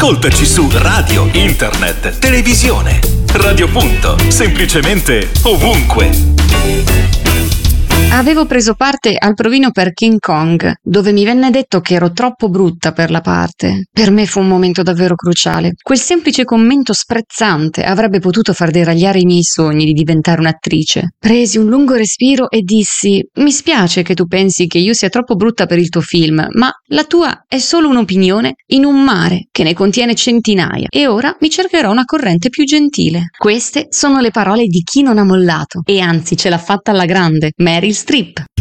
Ascoltaci su radio, internet, televisione. Radio Punto, semplicemente ovunque. Avevo preso parte al provino per King Kong, dove mi venne detto che ero troppo brutta per la parte. Per me fu un momento davvero cruciale. Quel semplice commento sprezzante avrebbe potuto far deragliare i miei sogni di diventare un'attrice. Presi un lungo respiro e dissi: mi spiace che tu pensi che io sia troppo brutta per il tuo film, ma la tua è solo un'opinione in un mare che ne contiene centinaia, e ora mi cercherò una corrente più gentile. Queste sono le parole di chi non ha mollato, e anzi ce l'ha fatta alla grande, Meryl Streep.